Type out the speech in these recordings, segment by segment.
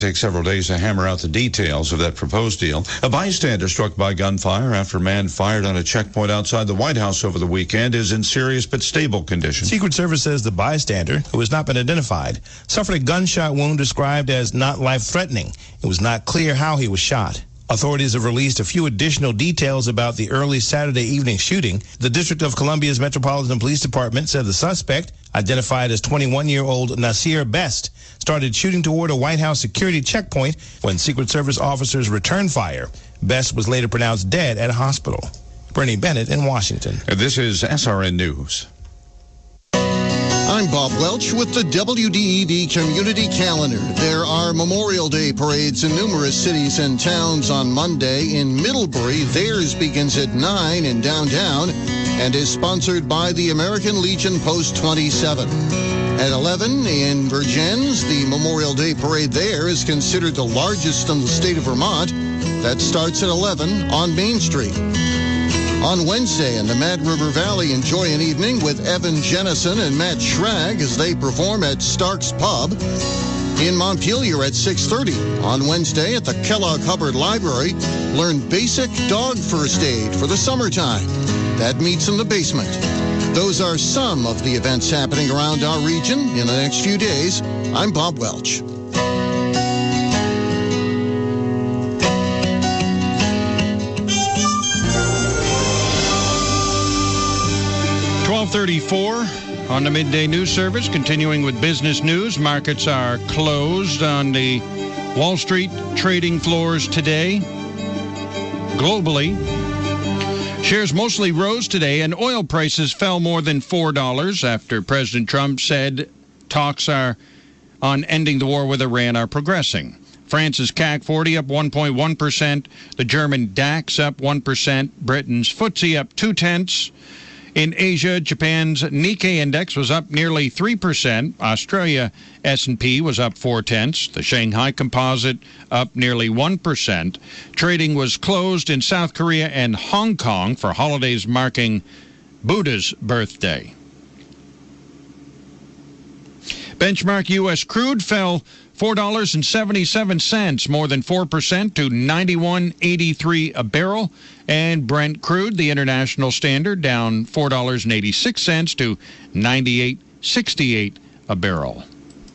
Take several days to hammer out the details of that proposed deal. A bystander struck by gunfire after a man fired on a checkpoint outside the White House over the weekend is in serious but stable condition. Secret Service says the bystander, who has not been identified, suffered a gunshot wound described as not life-threatening. It was not clear how he was shot. Authorities have released a few additional details about the early Saturday evening shooting. The District of Columbia's Metropolitan Police Department said the suspect, identified as 21-year-old Nasir Best, started shooting toward a White House security checkpoint when Secret Service officers returned fire. Best was later pronounced dead at a hospital. Bernie Bennett in Washington. This is SRN News. I'm Bob Welch with the WDEV Community Calendar. There are Memorial Day parades in numerous cities and towns on Monday. In Middlebury, theirs begins at 9 in downtown and is sponsored by the American Legion Post 27. At 11 in Vergennes, the Memorial Day parade there is considered the largest in the state of Vermont. That starts at 11 on Main Street. On Wednesday in the Mad River Valley, enjoy an evening with Evan Jennison and Matt Schrag as they perform at Stark's Pub. In Montpelier at 6:30. On Wednesday at the Kellogg Hubbard Library, learn basic dog first aid for the summertime. That meets in the basement. Those are some of the events happening around our region in the next few days. I'm Bob Welch. 12:34 on the midday news service. Continuing with business news, markets are closed on the Wall Street trading floors today. Globally, shares mostly rose today, and oil prices fell more than $4 after President Trump said talks on ending the war with Iran are progressing. France's CAC 40 up 1.1%, the German DAX up 1%, Britain's FTSE up 0.2%. In Asia, Japan's Nikkei index was up nearly 3%. Australia S&P was up 0.4%. The Shanghai Composite up nearly 1%. Trading was closed in South Korea and Hong Kong for holidays marking Buddha's birthday. Benchmark U.S. crude fell $4.77, more than 4% to $91.83 a barrel. And Brent crude, the international standard, down $4.86 to $98.68 a barrel.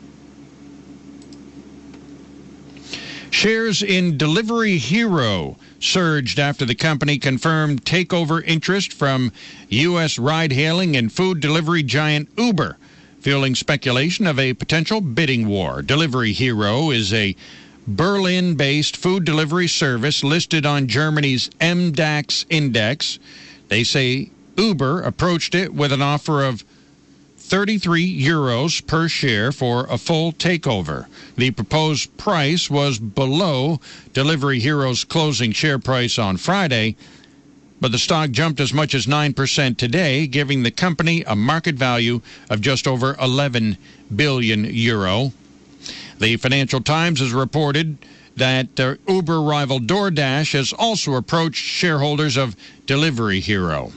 Shares in Delivery Hero surged after the company confirmed takeover interest from U.S. ride-hailing and food delivery giant Uber, fueling speculation of a potential bidding war. Delivery Hero is a Berlin-based food delivery service listed on Germany's MDAX index. They say Uber approached it with an offer of 33 euros per share for a full takeover. The proposed price was below Delivery Hero's closing share price on Friday, but the stock jumped as much as 9% today, giving the company a market value of just over 11 billion euro. The Financial Times has reported that Uber rival DoorDash has also approached shareholders of Delivery Hero.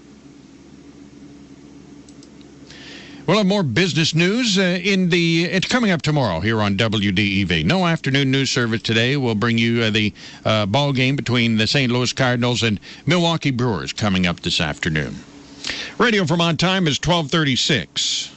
We'll have more business news it's coming up tomorrow here on WDEV. No afternoon news service today. We'll bring you the ball game between the St. Louis Cardinals and Milwaukee Brewers coming up this afternoon. Radio Vermont time is 12:36.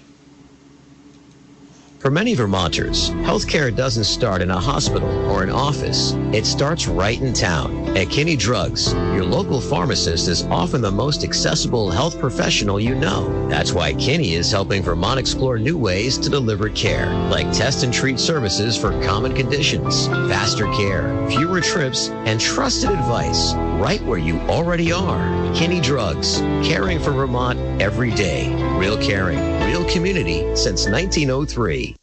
For many Vermonters, healthcare doesn't start in a hospital or an office. It starts right in town. At Kinney Drugs, your local pharmacist is often the most accessible health professional you know. That's why Kinney is helping Vermont explore new ways to deliver care, like test and treat services for common conditions, faster care, fewer trips, and trusted advice right where you already are. Kinney Drugs, caring for Vermont every day. Real caring, real community since 1903.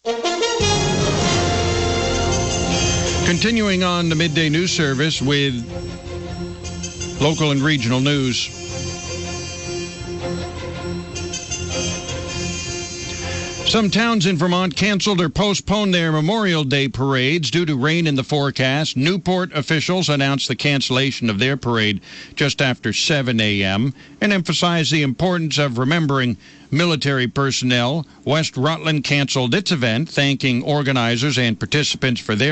Continuing on the midday news service with local and regional news. Some towns in Vermont canceled or postponed their Memorial Day parades due to rain in the forecast. Newport officials announced the cancellation of their parade just after 7 a.m. and emphasized the importance of remembering military personnel. West Rutland canceled its event, thanking organizers and participants for their